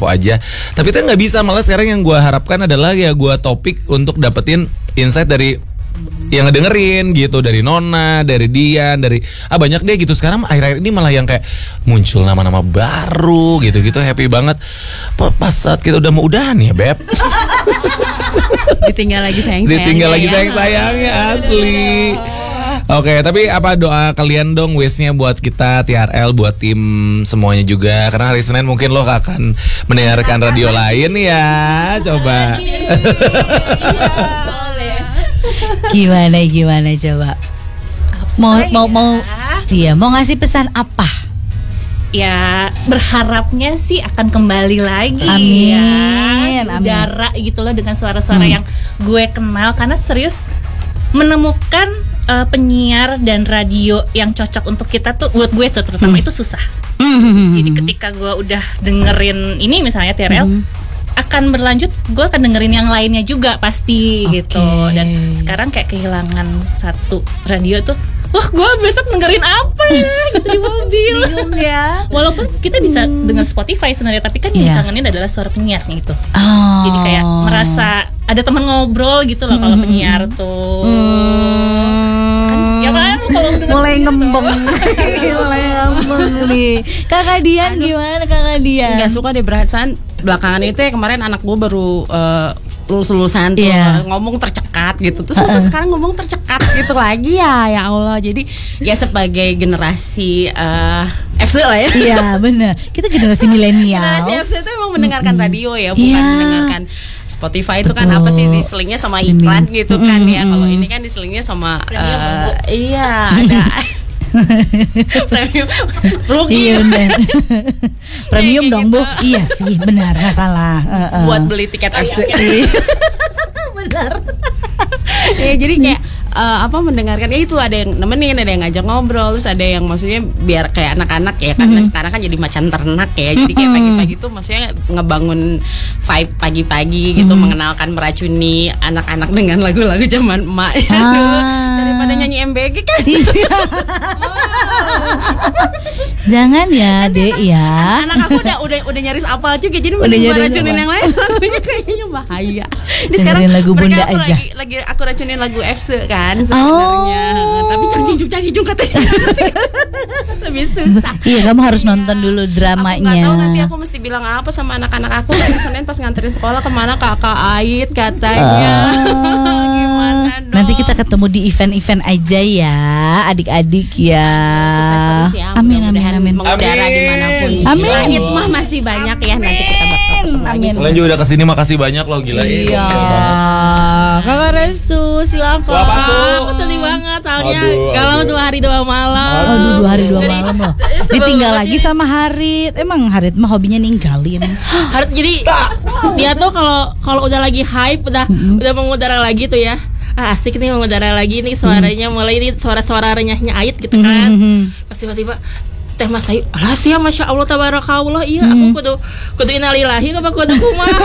info aja. Tapi itu nggak bisa, malah sekarang yang gue harapkan adalah ya gue topik untuk dapetin insight dari yang ngedengerin gitu, dari Nona, dari Dian, dari banyak deh gitu. Sekarang akhir-akhir ini malah yang kayak muncul nama-nama baru gitu-gitu, happy banget. Pas saat kita udah mau udahan ya Beb, ditinggal lagi sayang-sayangnya asli. Oke, tapi apa doa kalian dong, wish-nya buat kita TRL, buat tim semuanya juga. Karena hari Senin mungkin lo akan mendengarkan radio lain ya. Coba. Gimana coba? Mau ngasih pesan apa? Ya berharapnya sih akan kembali lagi. Amin. Udara gitu loh, dengan suara-suara yang gue kenal. Karena serius menemukan penyiar dan radio yang cocok untuk kita tuh, buat gue terutama itu susah. Jadi ketika gue udah dengerin ini misalnya TRL, akan berlanjut gue akan dengerin yang lainnya juga pasti gitu. Dan sekarang kayak kehilangan satu radio tuh, wah gue besok dengerin apa ya gitu di mobil. Bingung ya. Walaupun kita bisa denger Spotify sebenarnya, tapi kan yang dikangenin adalah suara penyiarnya itu. Jadi kayak merasa ada teman ngobrol gitu loh kalau penyiar tuh. Kan ya kan kalau mulai ngembeng. Mulai ngembeng nih. Kakak Dian gimana Kakak Dian? Nggak suka deh perasaan belakangan itu ya, kemarin anak gue baru lulusan tuh ngomong tercekat gitu, terus masa sekarang ngomong tercekat gitu lagi ya Allah. Jadi ya sebagai generasi FC lah ya. Iya benar, kita generasi milenial. Generasi FC itu emang mendengarkan radio ya, bukan mendengarkan Spotify. Itu kan apa sih, diselingnya sama iklan gitu kan ya. Kalau ini kan diselingnya sama ada premium rugi. Iya benar. Premium dong Bu. Iya sih benar, nggak salah. Buat beli tiket FC. Benar. Ya jadi kayak mendengarkan ya, itu ada yang nemenin, ada yang ngajak ngobrol, terus ada yang maksudnya biar kayak anak-anak ya, karena sekarang kan jadi macan ternak ya. Jadi kayak pagi-pagi tuh maksudnya ngebangun vibe pagi-pagi gitu, mengenalkan, meracuni anak-anak dengan lagu-lagu zaman emak dulu daripada nyanyi MBG kan. Jangan ya Dek ya. Anak aku udah nyaris apal juga, jadi mending racunin yang lain, lagunya kayaknya bahaya. Ini sekarang lagu Bunda aja. Lagi aku racunin lagu FC kan sebenarnya. Tapi cangcing katanya. Lebih susah. Iya, kamu harus nonton dulu dramanya. Aku gak tahu nanti aku mesti bilang apa sama anak-anak aku hari Senin pas nganterin sekolah, kemana Kakak Ait katanya. Gimana dong? Nanti kita ketemu di event-event aja ya, adik-adik ya. Sukses terus ya. Amin. Mengudara dimanapun. Amin. Langit mah masih banyak ya, nanti kita bakal ketemu lagi. Selain juga udah kesini, makasih banyak loh, gila. Iya. Kakak Restu silakan. Aku sedih banget soalnya kalau 2 hari 2 malam. Aduh 2 hari 2 malam loh. Ditinggal lagi sama Harit. Emang Harit mah hobinya ninggalin. Harit jadi dia tuh kalau udah lagi hype, udah mengudara lagi tuh ya. Asik nih mengudara lagi nih, suaranya mulai ini suara-suara renyahnya Ait gitu kan. Pas tiba-tiba Teh Mas Ayu, alah sih Masya Allah tabarakallah, iya aku kudu innalillahi apa kudu kumaha.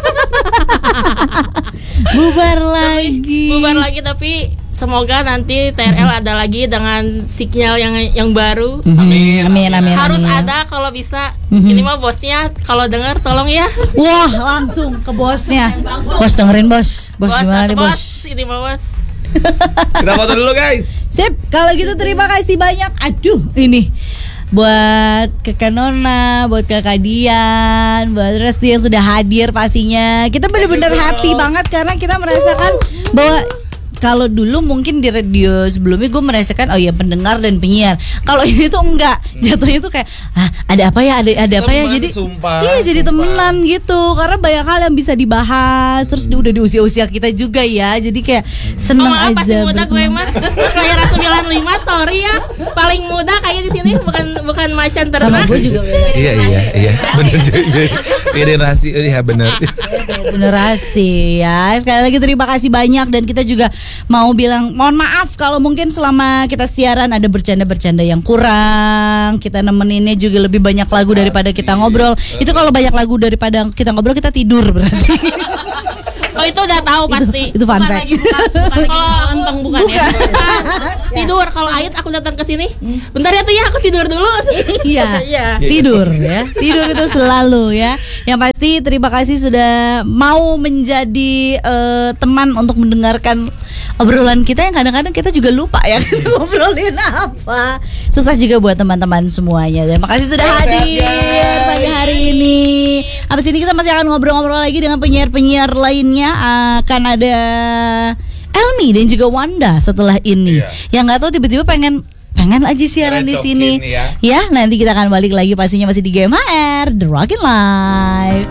Bubar lagi tapi semoga nanti TRL ada lagi dengan sinyal yang baru. Amin. Harus ada kalau bisa. Ini mah bosnya kalau dengar tolong ya. Wah, langsung ke bosnya. Bos dengerin bos. Bos gimana nih bos? Ini mah bos. Kita foto dulu guys. Sip, kalau gitu terima kasih banyak. Aduh, ini buat Kakak Nona, buat Kakak Dian, buat Restu yang sudah hadir pastinya. Kita benar-benar happy banget karena kita merasakan bahwa kalau dulu mungkin di radio sebelumnya gue merasakan pendengar dan penyiar. Kalau ini tuh enggak, jatuhnya tuh kayak ada apa ya, ada apa ya. Jadi jadi temenan gitu. Karena banyak hal yang bisa dibahas. Terus udah di usia-usia kita juga ya. Jadi kayak seneng aja. Pasti muda gue mah. Kelahiran 95, sorry ya. Paling muda kayak di sini bukan macan ternak. Sama gue juga. Iya. Benar juga. Generasi benar. Generasi ya. Sekali lagi terima kasih banyak, dan kita juga mau bilang mohon maaf kalau mungkin selama kita siaran ada bercanda-bercanda yang kurang. Kita nemeninnya juga lebih banyak lagu daripada kita ngobrol. Itu kalau banyak lagu daripada kita ngobrol, kita tidur berarti. Oh itu udah tahu pasti. Itu fun fact. Bukan lontong bukan ya. Tidur kalau Ait aku datang ke sini. Bentar ya tuh ya aku tidur dulu. Iya, tidur ya. Tidur itu selalu ya. Yang pasti terima kasih sudah mau menjadi teman untuk mendengarkan obrolan kita yang kadang-kadang kita juga lupa ya kita ngobrolin apa. Sukses juga buat teman-teman semuanya. Terima kasih sudah hadir pagi hari ini. Habis ini kita masih akan ngobrol-ngobrol lagi dengan penyiar-penyiar lainnya. Akan ada Elmi dan juga Wanda setelah ini. Yang nggak tahu tiba-tiba pengen aja siaran di sini. Ya, nanti kita akan balik lagi pastinya masih di GMHR The Rockin' Live.